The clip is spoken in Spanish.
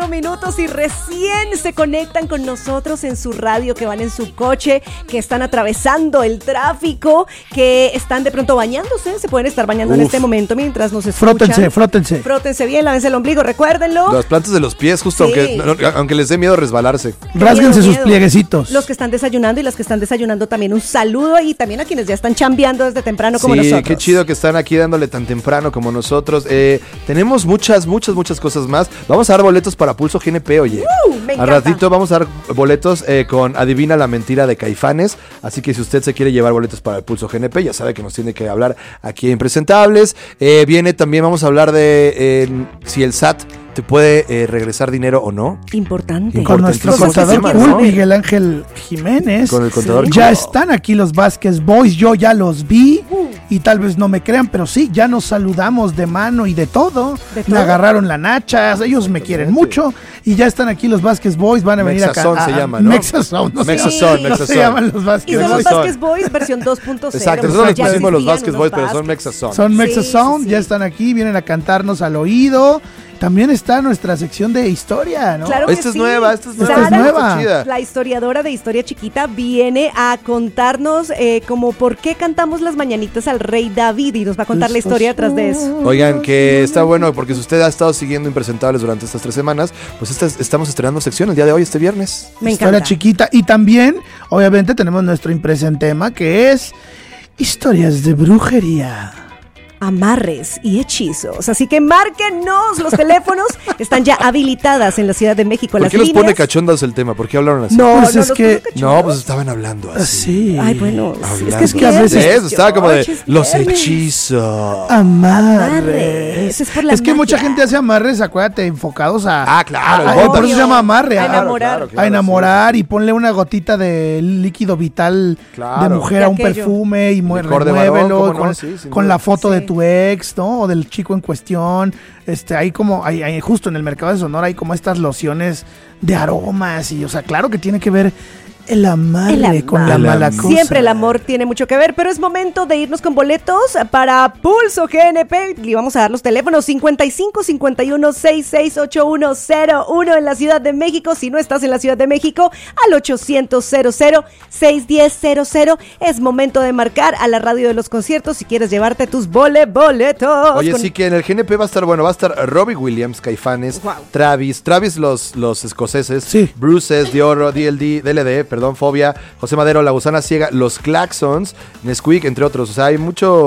5 minutos y recién se conectan con nosotros en su radio, que van en su coche, que están atravesando el tráfico, que están de pronto bañándose, se pueden estar bañando en este momento mientras nos escuchan. Frótense bien, lávense el ombligo, recuérdenlo. Las plantas de los pies, justo, Sí. aunque les dé miedo resbalarse. Rásguense sus plieguecitos. Los que están desayunando y las que están desayunando también un saludo, y también a quienes ya están chambeando desde temprano como nosotros. Sí, qué chido que están aquí dándole tan temprano como nosotros. Tenemos muchas cosas más. Vamos a dar boletos para Pulso GNP, oye. Me encanta. Al ratito vamos a dar boletos con Adivina la Mentira de Caifanes. Así que si usted se quiere llevar boletos para el Pulso GNP, ya sabe que nos tiene que hablar aquí en Presentables. Viene también, vamos a hablar de si el SAT te puede regresar dinero o no. Importante. Con nuestro contador cool, Miguel Ángel Jiménez. Con el contador Ya cool. están aquí los Vázquez Boys, yo ya los vi. Y tal vez no me crean, pero sí, ya nos saludamos de mano y de todo. Me agarraron la nacha, ellos me quieren mucho. Y ya están aquí los Vázquez Boys, van a venir acá. Mexazón se llama, ¿no? Mexazón, no sé. Mexazón. Se llaman los Y Vázquez son los Boys. Vázquez Boys versión 2.0. Exacto, nosotros les Ya pusimos los existían Vázquez unos Boys, pero son Vázquez. Mexazón. Son Mexazón, sí. ya están aquí, vienen a cantarnos al oído. También está nuestra sección de historia, ¿no? Claro que Esta es sí. nueva. Esta es nueva. Chida. La historiadora de Historia Chiquita viene a contarnos como por qué cantamos las mañanitas al rey David, y nos va a contar la historia detrás de eso. Oigan, que está bueno, porque si usted ha estado siguiendo Impresentables durante estas 3 semanas, pues estamos estrenando sección el día de hoy, este viernes. Me Historia encanta. chiquita. Y también, obviamente, tenemos nuestro impresentema, que es historias de brujería. Amarres y hechizos. Así que márquenos, los teléfonos están ya habilitadas en la Ciudad de México. ¿Por Las qué los líneas. pone cachondas el tema? ¿Por qué hablaron así? No, Pues no, es los que- pone cachondos. No, pues estaban hablando así. Sí. Ay, bueno, Hablando. es que a veces- De eso, estaba como de Oye, es los viernes. hechizos. Amarres. Es por la Es que mucha magia. gente hace amarres, acuérdate, enfocados a... Ah, claro, el por botox. eso se llama amarre. A enamorar. A enamorar, y ponle una gotita de líquido vital Claro. de mujer De a un aquello. perfume y Licor de varón, remuévelo ¿cómo no? con, Sí, sin con duda. la foto de Sí. tu ex, ¿no? O del chico en cuestión. Hay como, hay justo en el mercado de Sonora hay como estas lociones de aromas y, o sea, claro que tiene que ver el amarre con la El mala amor. cosa. Siempre el amor tiene mucho que ver, pero es momento de irnos con boletos para Pulso GNP. Le vamos a dar los teléfonos 55 51 66 8101 en la Ciudad de México. Si no estás en la Ciudad de México, al 800 00 610 00. Es momento de marcar a la radio de los conciertos si quieres llevarte tus boletos. Oye, sí que en el GNP va a estar, bueno, va a estar Robbie Williams, Caifanes, Wow. Travis los escoceses, Sí. Bruces, Dior, DLD, Fobia, José Madero, La Gusana Ciega, Los Claxons, Nesquik, entre otros. O sea, hay mucho